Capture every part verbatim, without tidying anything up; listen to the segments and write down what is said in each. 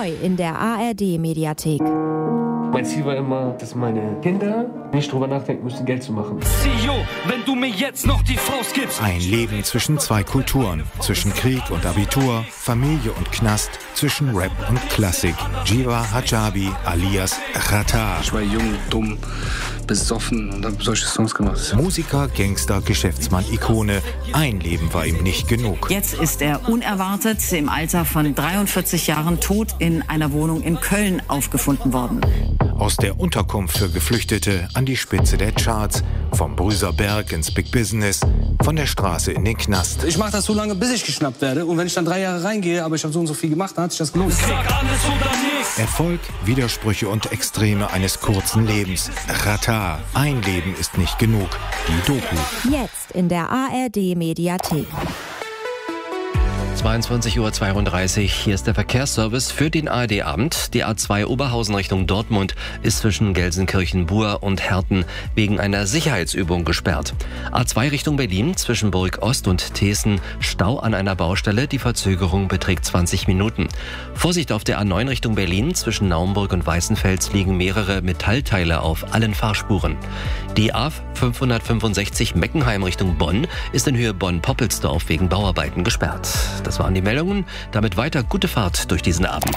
Neu in der A R D-Mediathek. Mein Ziel war immer, dass meine Kinder nicht drüber nachdenken müssen, Geld zu machen. C E O, wenn du mir jetzt noch die Faust gibst. Ein Leben zwischen zwei Kulturen, zwischen Krieg und Abitur, Familie und Knast, zwischen Rap und Klassik. Jiva Hijabi alias Xatar. Ich war jung, dumm, besoffen und habe solche Songs gemacht. Musiker, Gangster, Geschäftsmann, Ikone. Ein Leben war ihm nicht genug. Jetzt ist er unerwartet im Alter von dreiundvierzig Jahren tot in einer Wohnung in Köln aufgefunden worden. Aus der Unterkunft für Geflüchtete an die Spitze der Charts, vom Brüserberg ins Big Business, von der Straße in den Knast. Ich mache das so lange, bis ich geschnappt werde. Und wenn ich dann drei Jahre reingehe, aber ich habe so und so viel gemacht, dann hat sich das gelohnt. Sag alles oder nichts. Erfolg, Widersprüche und Extreme eines kurzen Lebens. Xatar, ein Leben ist nicht genug. Die Doku. Jetzt in der A R D-Mediathek. zweiundzwanzig Uhr zweiunddreißig, hier ist der Verkehrsservice für den A R D-Abend. Die A zwei Oberhausen Richtung Dortmund ist zwischen Gelsenkirchen-Bur und Herten wegen einer Sicherheitsübung gesperrt. A zwei Richtung Berlin zwischen Burg Ost und Teeßen, Stau an einer Baustelle, die Verzögerung beträgt zwanzig Minuten. Vorsicht auf der A neun Richtung Berlin zwischen Naumburg und Weißenfels liegen mehrere Metallteile auf allen Fahrspuren. Die A fünfhundertfünfundsechzig Meckenheim Richtung Bonn ist in Höhe Bonn-Poppelsdorf wegen Bauarbeiten gesperrt. Das waren die Meldungen. Damit weiter gute Fahrt durch diesen Abend.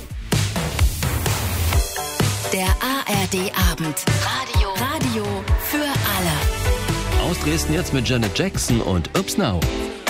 Der A R D-Abend. Radio. Radio für alle. Aus Dresden jetzt mit Janet Jackson und Ups Now.